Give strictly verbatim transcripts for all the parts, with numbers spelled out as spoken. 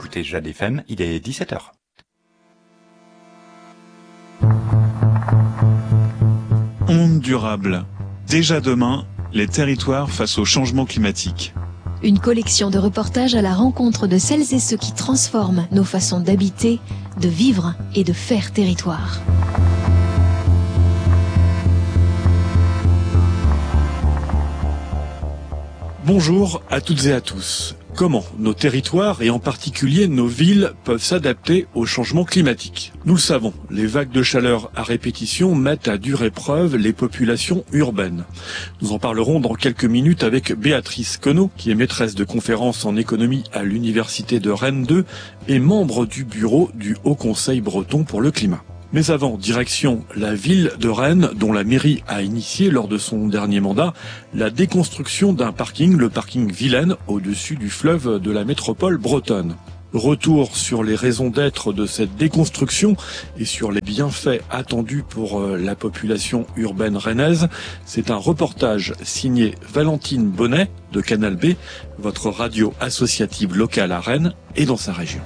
écoutez Jade F M, il est dix-sept heures. Onde durable. Déjà demain, les territoires face au changement climatique. Une collection de reportages à la rencontre de celles et ceux qui transforment nos façons d'habiter, de vivre et de faire territoire. Bonjour à toutes et à tous. Comment nos territoires et en particulier nos villes peuvent s'adapter au changement climatique? Nous le savons, les vagues de chaleur à répétition mettent à dure épreuve les populations urbaines. Nous en parlerons dans quelques minutes avec Béatrice Queneau, qui est maîtresse de conférences en économie à l'Université de Rennes deux et membre du bureau du Haut Conseil breton pour le climat. Mais avant, direction la ville de Rennes, dont la mairie a initié lors de son dernier mandat la déconstruction d'un parking, le parking Vilaine, au-dessus du fleuve de la métropole bretonne. Retour sur les raisons d'être de cette déconstruction et sur les bienfaits attendus pour la population urbaine rennaise. C'est un reportage signé Valentine Bonnet de Canal B, votre radio associative locale à Rennes et dans sa région.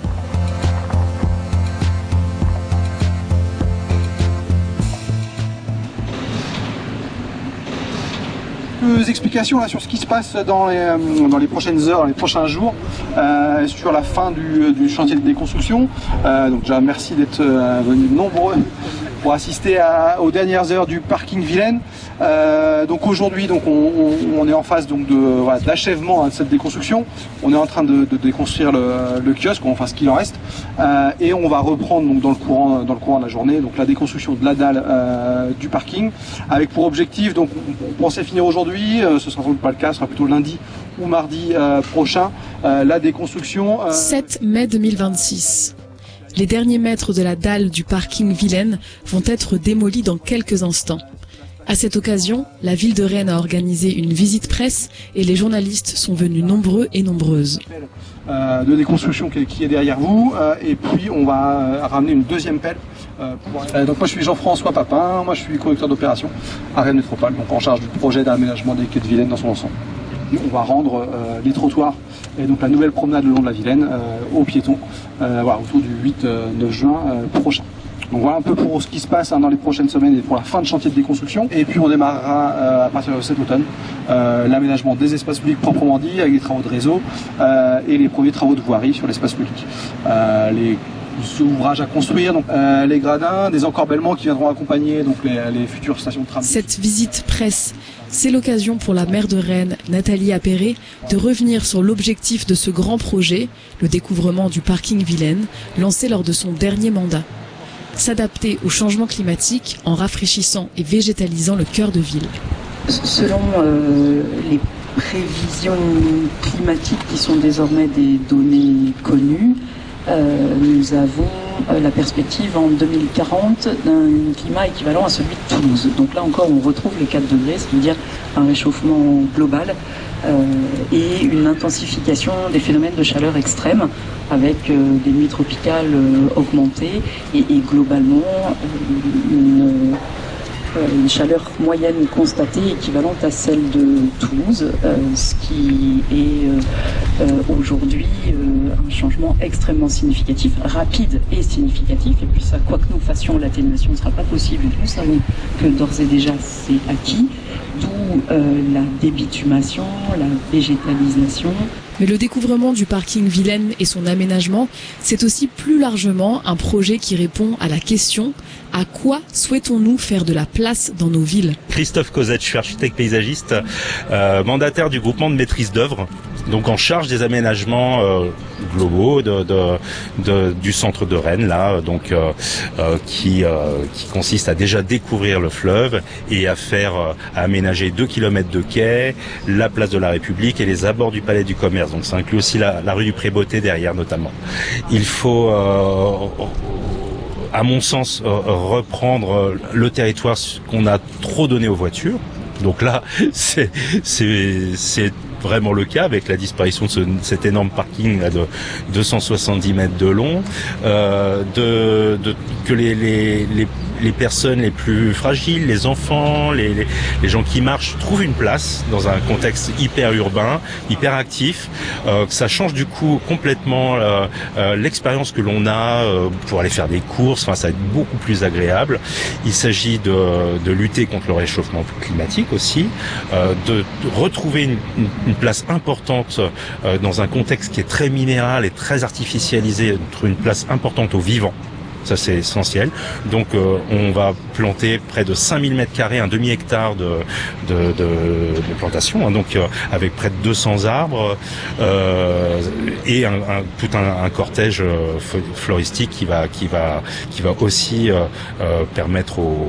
Explications là, sur ce qui se passe dans les, dans les prochaines heures, les prochains jours, euh, sur la fin du, du chantier de déconstruction. Euh, donc déjà merci d'être euh, venus nombreux pour assister à, aux dernières heures du parking Vilaine. Euh, donc aujourd'hui, donc on, on, on est en phase donc de voilà, d'achèvement de cette déconstruction. On est en train de, de déconstruire le, le kiosque, enfin ce qu'il en reste, euh, et on va reprendre donc dans le courant dans le courant de la journée donc la déconstruction de la dalle euh, du parking, avec pour objectif donc on, on pensait finir aujourd'hui, euh, ce sera sans doute pas le cas, ce sera plutôt lundi ou mardi euh, prochain euh, la déconstruction. Euh... sept mai deux mille vingt-six. Les derniers mètres de la dalle du parking Vilaine vont être démolis dans quelques instants. À cette occasion, la ville de Rennes a organisé une visite presse et les journalistes sont venus nombreux et nombreuses. Euh, de déconstruction qui est derrière vous, euh, et puis on va euh, ramener une deuxième pelle. Euh, pour... euh, donc moi je suis Jean-François Papin, moi je suis conducteur d'opération à Rennes Métropole, donc en charge du projet d'aménagement des quais de Vilaine dans son ensemble. On va rendre euh, les trottoirs et donc la nouvelle promenade le long de la Vilaine euh, aux piétons euh, voilà, autour du huit neuf juin euh, prochain. Donc voilà un peu pour ce qui se passe hein, dans les prochaines semaines et pour la fin de chantier de déconstruction. Et puis on démarrera euh, à partir de cet automne euh, l'aménagement des espaces publics proprement dit, avec les travaux de réseau euh, et les premiers travaux de voirie sur l'espace public. Euh, les ouvrages à construire, donc euh, les gradins, des encorbellements qui viendront accompagner donc les, les futures stations de tram. Cette visite presse, c'est l'occasion pour la maire de Rennes, Nathalie Appéré, de revenir sur l'objectif de ce grand projet, le découvrement du parking Vilaine, lancé lors de son dernier mandat. S'adapter au changement climatique en rafraîchissant et végétalisant le cœur de ville. Selon euh, les prévisions climatiques qui sont désormais des données connues, euh, nous avons euh, la perspective en deux mille quarante d'un climat équivalent à celui de Toulouse. Donc là encore on retrouve les quatre degrés, c'est-à-dire un réchauffement global euh, et une intensification des phénomènes de chaleur extrême avec euh, des nuits tropicales euh, augmentées et, et globalement euh, une, euh, une chaleur moyenne constatée équivalente à celle de Toulouse, euh, ce qui est euh, euh, aujourd'hui euh, un changement extrêmement significatif, rapide et significatif, et puis ça, quoi que nous fassions, l'atténuation ne sera pas possible, nous savons que d'ores et déjà c'est acquis, d'où euh, la débitumation, la végétalisation. Mais le découvrement du parking Vilaine et son aménagement, c'est aussi plus largement un projet qui répond à la question « À quoi souhaitons-nous faire de la place dans nos villes ?» Christophe Cosette, je suis architecte paysagiste, euh, mandataire du groupement de maîtrise d'œuvre, donc en charge des aménagements euh, globaux de, de, de, du centre de Rennes, là, donc euh, euh, qui, euh, qui consiste à déjà découvrir le fleuve et à faire euh, à aménager deux kilomètres de quai, la place de la République et les abords du Palais du Commerce. Donc ça inclut aussi la, la rue du Pré-Beauté derrière notamment. Il faut, euh, à mon sens, euh, reprendre le territoire qu'on a trop donné aux voitures. Donc là, c'est, c'est, c'est vraiment le cas avec la disparition de ce, cet énorme parking là, de deux cent soixante-dix mètres de long, euh, de, de, que les, les, les, les personnes les plus fragiles, les enfants, les, les, les gens qui marchent trouvent une place dans un contexte hyper urbain, hyper actif, euh, que ça change du coup complètement euh, euh, l'expérience que l'on a euh, pour aller faire des courses, enfin ça va être beaucoup plus agréable. Il s'agit de, de lutter contre le réchauffement climatique aussi, euh, de, de retrouver une, une, une place importante euh, dans un contexte qui est très minéral et très artificialisé, de trouver une place importante aux vivants. Ça c'est essentiel. Donc euh, on va planter près de cinq mille mètres carrés, un demi-hectare de, de, de, de plantation, hein, donc euh, avec près de deux cents arbres euh, et un, un, tout un, un cortège euh, floristique qui va, qui va, qui va aussi euh, euh, permettre aux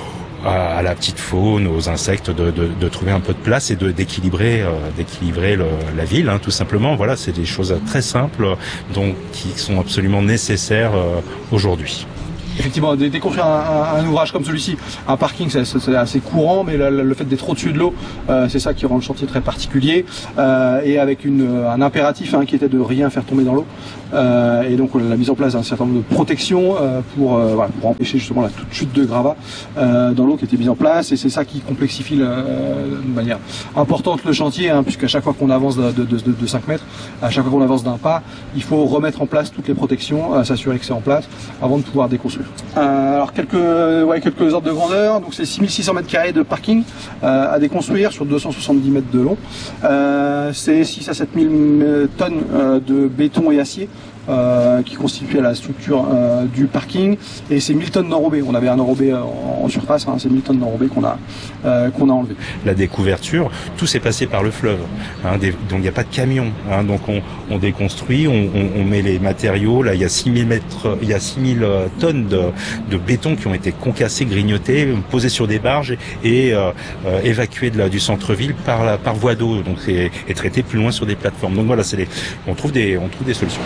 à la petite faune, aux insectes de, de, de trouver un peu de place et de d'équilibrer euh, d'équilibrer le, la ville, hein, tout simplement. Voilà, c'est des choses très simples donc qui sont absolument nécessaires euh, aujourd'hui. Effectivement, déconstruire un, un, un ouvrage comme celui-ci, un parking, c'est, c'est assez courant, mais le, le fait d'être au-dessus de l'eau, euh, c'est ça qui rend le chantier très particulier, euh, et avec une, un impératif hein, qui était de rien faire tomber dans l'eau. Euh, et donc la mise en place d'un certain nombre de protections euh, pour, euh, voilà, pour empêcher justement la toute chute de gravats euh, dans l'eau qui était mise en place, et c'est ça qui complexifie le, euh, de manière importante le chantier, hein, puisqu'à chaque fois qu'on avance de, de, de, de cinq mètres, à chaque fois qu'on avance d'un pas, il faut remettre en place toutes les protections, euh, s'assurer que c'est en place avant de pouvoir déconstruire. Euh, alors quelques, ouais, quelques ordres de grandeur, donc c'est six mille six cents mètres carrés de parking euh, à déconstruire sur deux cent soixante-dix mètres de long, euh, c'est six à sept mille tonnes euh, de béton et acier Euh, qui constituait la structure euh, du parking, et c'est mille tonnes d'enrobés. On avait un enrobé en, en surface, hein, c'est mille tonnes d'enrobés qu'on a euh, qu'on a enlevé. La découverture, tout s'est passé par le fleuve, hein, des, donc il n'y a pas de camion, hein, donc on, on déconstruit, on, on, on met les matériaux. Là, il y a six mille mètres, il y a six mille tonnes de, de béton qui ont été concassés, grignotés, posés sur des barges et euh, euh, évacués de la, du centre-ville par la par voie d'eau, donc et, et traités plus loin sur des plateformes. Donc voilà, c'est les, on trouve des on trouve des solutions.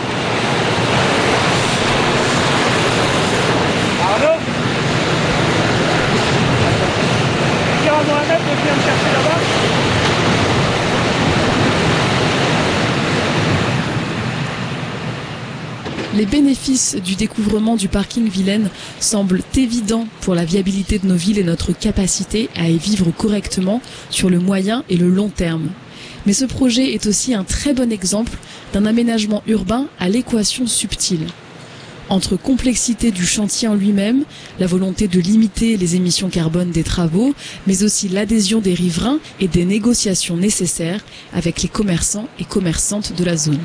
Les bénéfices du découvrement du parking Vilaine semblent évidents pour la viabilité de nos villes et notre capacité à y vivre correctement sur le moyen et le long terme. Mais ce projet est aussi un très bon exemple d'un aménagement urbain à l'équation subtile. Entre complexité du chantier en lui-même, la volonté de limiter les émissions carbone des travaux, mais aussi l'adhésion des riverains et des négociations nécessaires avec les commerçants et commerçantes de la zone.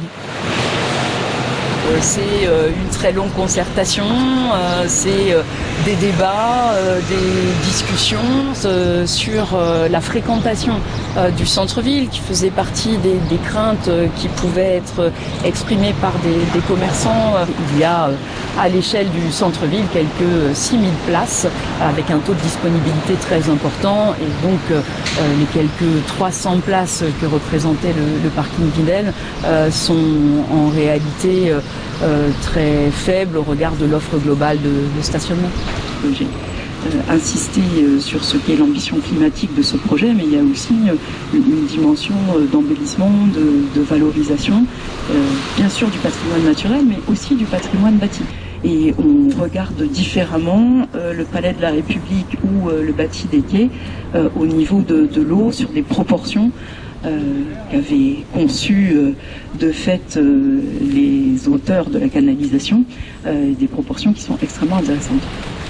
C'est une très longue concertation, c'est des débats, des discussions sur la fréquentation du centre-ville qui faisait partie des, des craintes qui pouvaient être exprimées par des, des commerçants. Il y a à l'échelle du centre-ville quelques six mille places avec un taux de disponibilité très important, et donc les quelques trois cents places que représentait le, le parking Vilaine sont en réalité Euh, très faible au regard de l'offre globale de, de stationnement. J'ai euh, insisté euh, sur ce qu'est l'ambition climatique de ce projet, mais il y a aussi euh, une, une dimension euh, d'embellissement, de, de valorisation, euh, bien sûr du patrimoine naturel, mais aussi du patrimoine bâti. Et on regarde différemment euh, le Palais de la République ou euh, le bâti des Quais euh, au niveau de, de l'eau, sur des proportions Euh, qu'avaient conçu euh, de fait euh, les auteurs de la canalisation, euh, des proportions qui sont extrêmement intéressantes.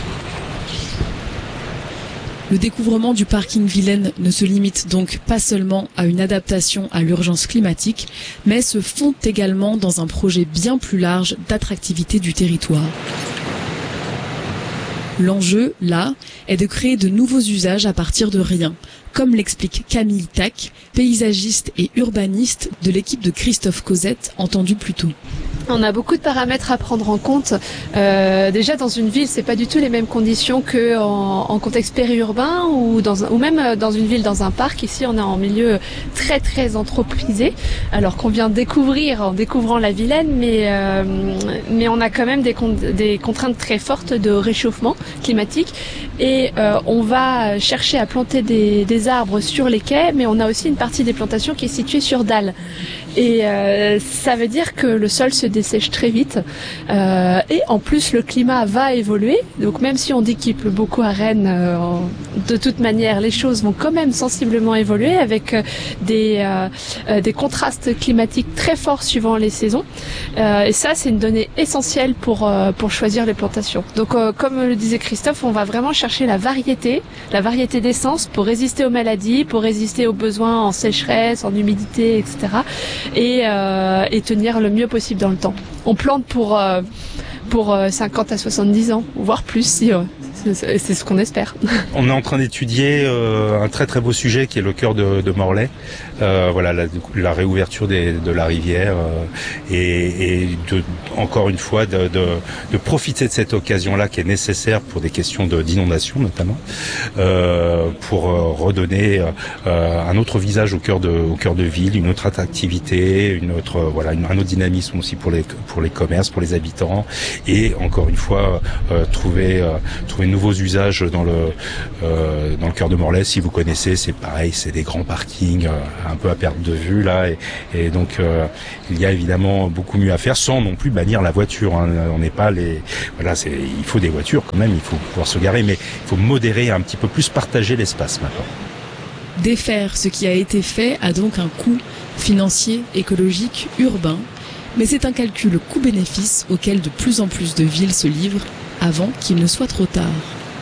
Le découvrement du parking Vilaine ne se limite donc pas seulement à une adaptation à l'urgence climatique, mais se fond également dans un projet bien plus large d'attractivité du territoire. L'enjeu, là, est de créer de nouveaux usages à partir de rien, comme l'explique Camille Tac, paysagiste et urbaniste de l'équipe de Christophe Cosette, entendu plus tôt. On a beaucoup de paramètres à prendre en compte. Euh, déjà, dans une ville, c'est pas du tout les mêmes conditions que en, en contexte périurbain ou dans un, ou même dans une ville, dans un parc. Ici, on est en milieu très très entreprisé, alors qu'on vient de découvrir en découvrant la Vilaine, mais euh, mais on a quand même des, con, des contraintes très fortes de réchauffement climatique, et euh, on va chercher à planter des, des arbres sur les quais, mais on a aussi une partie des plantations qui est située sur dalles. Et euh, ça veut dire que le sol se dessèche très vite. Euh, et en plus, le climat va évoluer. Donc même si on dit qu'il pleut beaucoup à Rennes, euh, de toute manière, les choses vont quand même sensiblement évoluer avec euh, des, euh, des contrastes climatiques très forts suivant les saisons. Euh, et ça, c'est une donnée essentielle pour, euh, pour choisir les plantations. Donc euh, comme le disait Christophe, on va vraiment chercher la variété, la variété d'essence pour résister aux maladies, pour résister aux besoins en sécheresse, en humidité, et cetera. Et, euh, et tenir le mieux possible dans le temps. On plante pour, euh, pour cinquante à soixante-dix ans, voire plus si... Euh, C'est, c'est ce qu'on espère. On est en train d'étudier euh, un très très beau sujet qui est le cœur de, de Morlaix. Euh, voilà, la, la réouverture des, de la rivière euh, et, et de, encore une fois de, de, de profiter de cette occasion-là qui est nécessaire pour des questions de, d'inondation notamment, euh, pour euh, redonner euh, un autre visage au cœur de, au cœur de ville, une autre attractivité, une autre euh, voilà, une, un autre dynamisme aussi pour les pour les commerces, pour les habitants et encore une fois euh, trouver euh, trouver nouveaux usages dans le euh, dans le cœur de Morlaix. Si vous connaissez, c'est pareil, c'est des grands parkings euh, un peu à perte de vue là, et, et donc euh, il y a évidemment beaucoup mieux à faire sans non plus bannir la voiture. Hein. On n'est pas les voilà, c'est il faut des voitures quand même, il faut pouvoir se garer, mais il faut modérer un petit peu plus, partager l'espace maintenant. Défaire ce qui a été fait a donc un coût financier, écologique, urbain, mais c'est un calcul coût-bénéfice auquel de plus en plus de villes se livrent avant qu'il ne soit trop tard.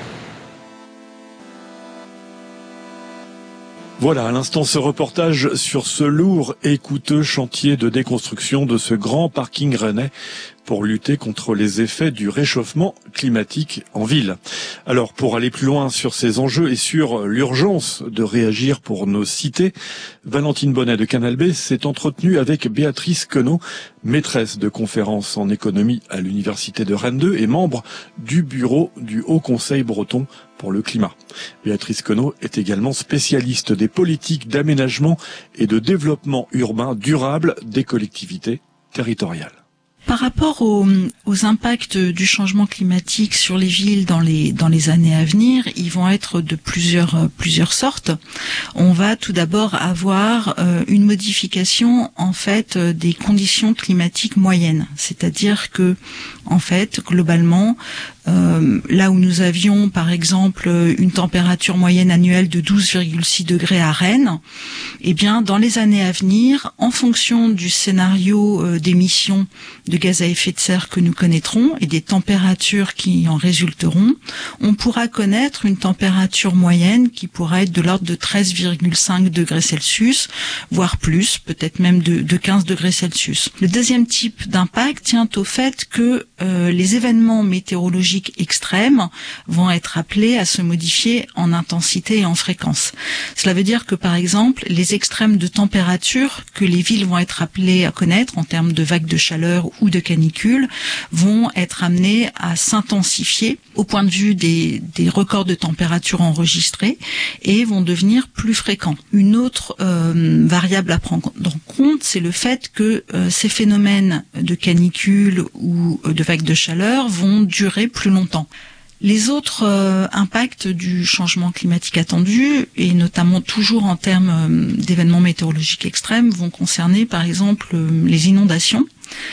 Voilà, à l'instant, ce reportage sur ce lourd et coûteux chantier de déconstruction de ce grand parking rennais pour lutter contre les effets du réchauffement climatique en ville. Alors, pour aller plus loin sur ces enjeux et sur l'urgence de réagir pour nos cités, Valentine Bonnet de Canal B s'est entretenue avec Béatrice Queneau, maîtresse de conférences en économie à l'Université de Rennes deux et membre du bureau du Haut Conseil breton pour le climat. Béatrice Queneau est également spécialiste des politiques d'aménagement et de développement urbain durable des collectivités territoriales. Par rapport aux, aux impacts du changement climatique sur les villes dans les dans les années à venir, ils vont être de plusieurs plusieurs sortes. On va tout d'abord avoir euh, une modification en fait euh, des conditions climatiques moyennes, c'est-à-dire que en fait globalement Euh, là où nous avions par exemple une température moyenne annuelle de douze virgule six degrés à Rennes, eh bien dans les années à venir, en fonction du scénario euh, d'émissions de gaz à effet de serre que nous connaîtrons et des températures qui en résulteront, on pourra connaître une température moyenne qui pourra être de l'ordre de treize virgule cinq degrés Celsius, voire plus, peut-être même de, de quinze degrés Celsius. Le deuxième type d'impact tient au fait que euh, les événements météorologiques extrêmes vont être appelés à se modifier en intensité et en fréquence. Cela veut dire que, par exemple, les extrêmes de température que les villes vont être appelées à connaître en termes de vagues de chaleur ou de canicules vont être amenés à s'intensifier au point de vue des, des records de température enregistrés et vont devenir plus fréquents. Une autre euh, variable à prendre en compte, c'est le fait que euh, ces phénomènes de canicules ou euh, de vagues de chaleur vont durer plus longtemps. Les autres euh, impacts du changement climatique attendu, et notamment toujours en termes euh, d'événements météorologiques extrêmes, vont concerner par exemple euh, les inondations,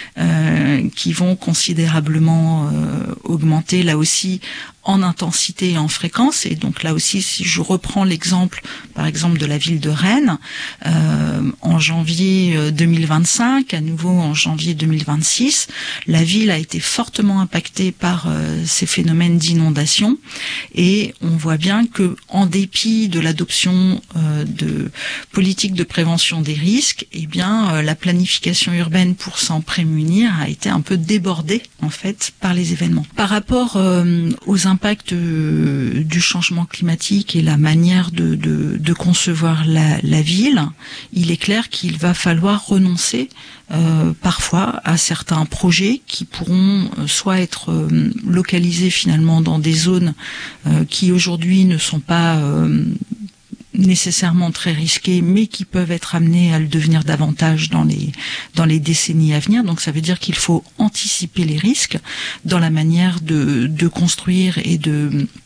euh, qui vont considérablement euh, augmenter là aussi en intensité et en fréquence. Et donc là aussi, si je reprends l'exemple, par exemple, de la ville de Rennes, euh, en janvier deux mille vingt-cinq, à nouveau en janvier deux mille vingt-six, la ville a été fortement impactée par euh, ces phénomènes d'inondation. Et on voit bien que, en dépit de l'adoption euh, de politiques de prévention des risques, eh bien, euh, la planification urbaine pour s'en prémunir a été un peu débordée, en fait, par les événements. Par rapport euh, aux impacts euh, du changement climatique et la manière de, de, de concevoir la, la ville, il est clair qu'il va falloir renoncer euh, parfois à certains projets qui pourront euh, soit être euh, localisés finalement dans des zones euh, qui aujourd'hui ne sont pas euh, nécessairement très risqués, mais qui peuvent être amenés à le devenir davantage dans les dans les décennies à venir. Donc ça veut dire qu'il faut anticiper les risques dans la manière de de construire et de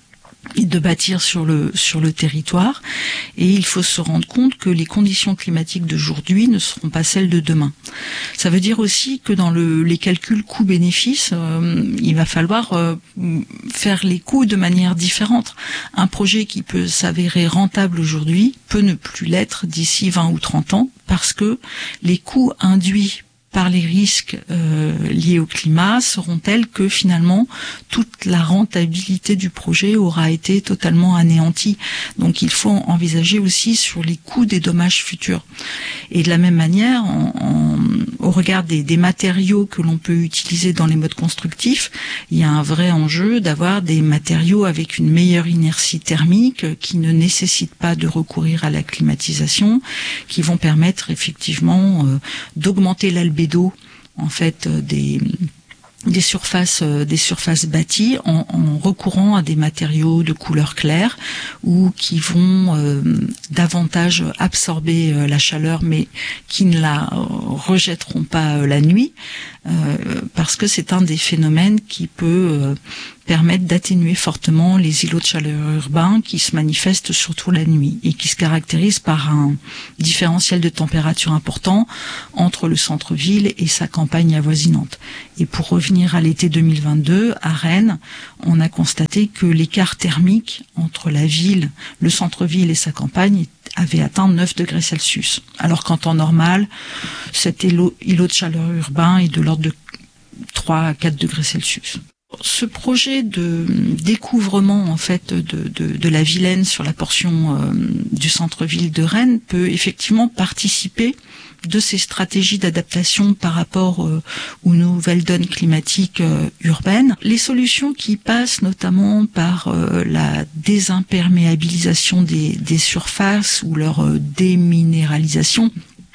et de bâtir sur le sur le territoire. Et il faut se rendre compte que les conditions climatiques d'aujourd'hui ne seront pas celles de demain. Ça veut dire aussi que dans le, les calculs coûts-bénéfices, euh, il va falloir euh, faire les coûts de manière différente. Un projet qui peut s'avérer rentable aujourd'hui peut ne plus l'être d'ici vingt ou trente ans, parce que les coûts induits par les risques euh, liés au climat seront tels que finalement toute la rentabilité du projet aura été totalement anéantie. Donc il faut envisager aussi sur les coûts des dommages futurs. Et de la même manière, en, en, au regard des, des matériaux que l'on peut utiliser dans les modes constructifs, il y a un vrai enjeu d'avoir des matériaux avec une meilleure inertie thermique, qui ne nécessitent pas de recourir à la climatisation, qui vont permettre effectivement euh, d'augmenter l'albédo en fait des des surfaces des surfaces bâties en, en recourant à des matériaux de couleur claire ou qui vont euh, davantage absorber euh, la chaleur mais qui ne la euh, rejetteront pas euh, la nuit euh, parce que c'est un des phénomènes qui peut euh, permettre d'atténuer fortement les îlots de chaleur urbains qui se manifestent surtout la nuit et qui se caractérisent par un différentiel de température important entre le centre-ville et sa campagne avoisinante. Et pour revenir à l'été deux mille vingt-deux, à Rennes, on a constaté que l'écart thermique entre la ville, le centre-ville et sa campagne avait atteint neuf degrés Celsius. Alors qu'en temps normal, cet îlot, îlot de chaleur urbain est de l'ordre de trois à quatre degrés Celsius. Ce projet de découvrement en fait de, de, de la Vilaine sur la portion euh, du centre-ville de Rennes peut effectivement participer de ces stratégies d'adaptation par rapport euh, aux nouvelles donnes climatiques euh, urbaines. Les solutions qui passent notamment par euh, la désimperméabilisation des, des surfaces ou leur euh, déminéralisation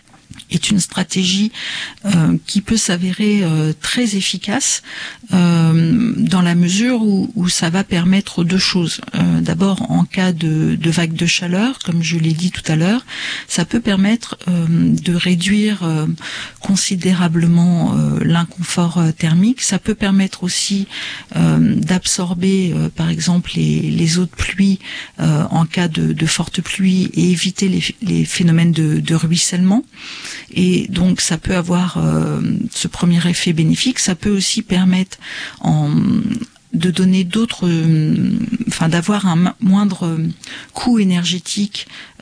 est une stratégie euh, qui peut s'avérer euh, très efficace euh, dans la mesure où, où ça va permettre deux choses. Euh, d'abord, en cas de, de vague de chaleur, comme je l'ai dit tout à l'heure, ça peut permettre euh, de réduire euh, considérablement euh, l'inconfort euh, thermique. Ça peut permettre aussi euh, d'absorber, euh, par exemple, les, les eaux de pluie euh, en cas de, de forte pluie et éviter les, les phénomènes de, de ruissellement. Et donc ça peut avoir euh, ce premier effet bénéfique. Ça peut aussi permettre en, de donner d'autres, euh, enfin d'avoir un moindre coût énergétique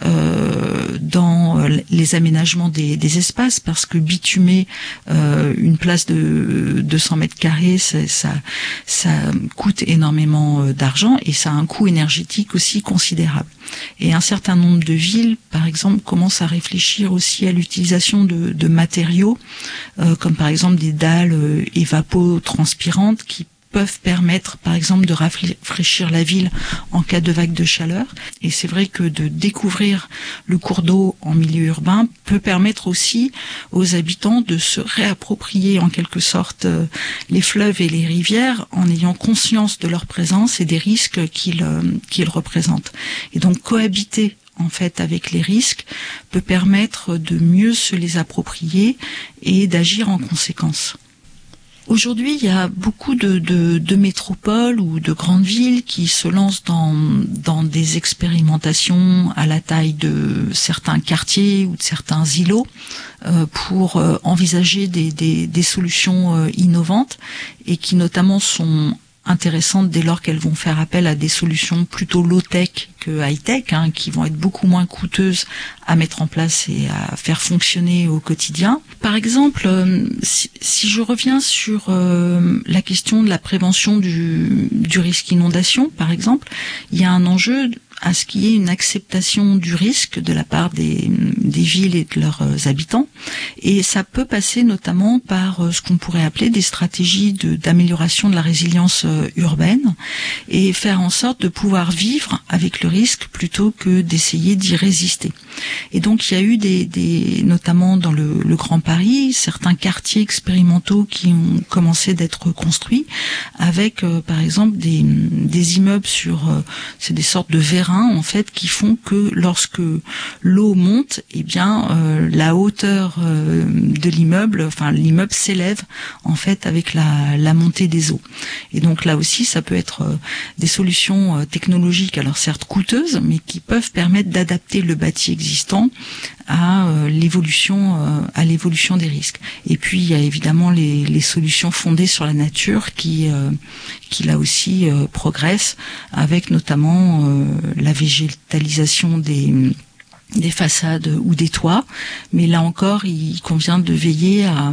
euh, dans les aménagements des, des espaces, parce que bitumer euh, une place de deux cents mètres carrés, ça, ça, ça coûte énormément d'argent et ça a un coût énergétique aussi considérable. Et un certain nombre de villes, par exemple, commencent à réfléchir aussi à l'utilisation de, de matériaux, euh, comme par exemple des dalles euh, évapotranspirantes qui peuvent permettre, par exemple, de rafraîchir la ville en cas de vague de chaleur. Et c'est vrai que de découvrir le cours d'eau en milieu urbain peut permettre aussi aux habitants de se réapproprier en quelque sorte les fleuves et les rivières en ayant conscience de leur présence et des risques qu'ils qu'ils représentent. Et donc cohabiter en fait avec les risques peut permettre de mieux se les approprier et d'agir en conséquence. Aujourd'hui, il y a beaucoup de, de, de métropoles ou de grandes villes qui se lancent dans, dans des expérimentations à la taille de certains quartiers ou de certains îlots euh, pour euh, envisager des, des, des solutions euh, innovantes et qui notamment sont intéressantes dès lors qu'elles vont faire appel à des solutions plutôt low-tech que high-tech, hein, qui vont être beaucoup moins coûteuses à mettre en place et à faire fonctionner au quotidien. Par exemple, euh, si, si je reviens sur euh, la question de la prévention du, du risque inondation, par exemple, il y a un enjeu à ce qu'il y ait une acceptation du risque de la part des, des villes et de leurs habitants. Et ça peut passer notamment par ce qu'on pourrait appeler des stratégies de, d'amélioration de la résilience urbaine et faire en sorte de pouvoir vivre avec le risque plutôt que d'essayer d'y résister. Et donc il y a eu des, des notamment dans le, le Grand Paris, certains quartiers expérimentaux qui ont commencé d'être construits avec euh, par exemple des, des immeubles sur, euh, c'est des sortes de vérins en fait qui font que lorsque l'eau monte, eh bien euh, la hauteur euh, de l'immeuble, enfin l'immeuble s'élève en fait avec la, la montée des eaux. Et donc là aussi, ça peut être euh, des solutions euh, technologiques, alors certes coûteuses, mais qui peuvent permettre d'adapter le bâti existant à euh, l'évolution euh, à l'évolution des risques. Et puis il y a évidemment les, les solutions fondées sur la nature qui euh, qui là aussi euh, progressent, avec notamment euh, la végétalisation des des façades ou des toits, mais là encore il convient de veiller à,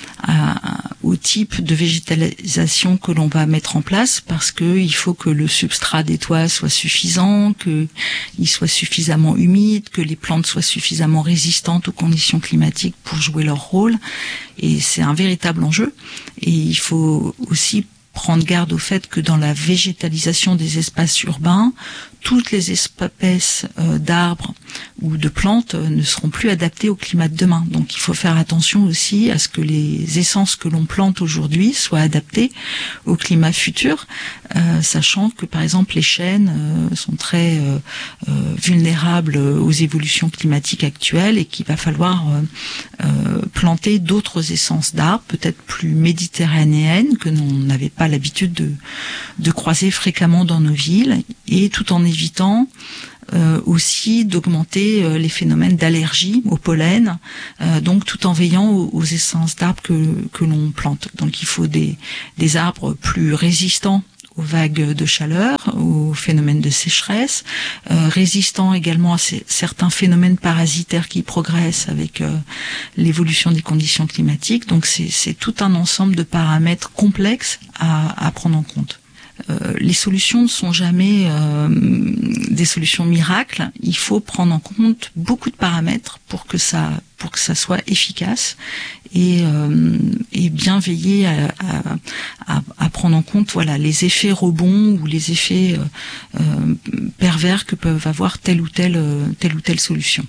à, au type de végétalisation que l'on va mettre en place, parce que il faut que le substrat des toits soit suffisant, que il soit suffisamment humide, que les plantes soient suffisamment résistantes aux conditions climatiques pour jouer leur rôle, et c'est un véritable enjeu. Et il faut aussi prendre garde au fait que dans la végétalisation des espaces urbains, toutes les espèces euh, d'arbres ou de plantes euh, ne seront plus adaptées au climat de demain. Donc il faut faire attention aussi à ce que les essences que l'on plante aujourd'hui soient adaptées au climat futur, euh, sachant que par exemple les chênes euh, sont très euh, euh, vulnérables aux évolutions climatiques actuelles, et qu'il va falloir euh, euh, planter d'autres essences d'arbres, peut-être plus méditerranéennes, que l'on n'avait pas l'habitude de, de croiser fréquemment dans nos villes, et tout en évitant euh, aussi d'augmenter euh, les phénomènes d'allergie au pollen, euh, donc tout en veillant aux, aux essences d'arbres que, que l'on plante. Donc il faut des, des arbres plus résistants aux vagues de chaleur, aux phénomènes de sécheresse, euh, résistants également à ces, certains phénomènes parasitaires qui progressent avec euh, l'évolution des conditions climatiques. Donc c'est, c'est tout un ensemble de paramètres complexes à, à prendre en compte. Euh, les solutions ne sont jamais euh, des solutions miracles. Il faut prendre en compte beaucoup de paramètres pour que ça pour que ça soit efficace, et, euh, et bien veiller à, à, à prendre en compte voilà les effets rebonds ou les effets euh, euh, pervers que peuvent avoir telle ou telle euh, telle ou telle solution.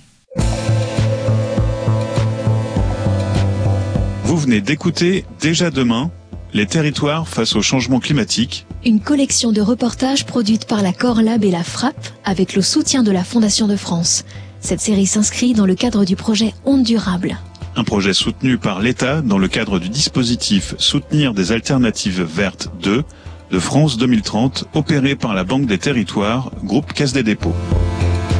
Vous venez d'écouter Déjà demain, les territoires face au changement climatique. Une collection de reportages produite par la Corlab et la Frappe avec le soutien de la Fondation de France. Cette série s'inscrit dans le cadre du projet Ondes durables. Un projet soutenu par l'État dans le cadre du dispositif Soutenir des alternatives vertes deux de France deux mille trente, opéré par la Banque des Territoires, groupe Caisse des Dépôts.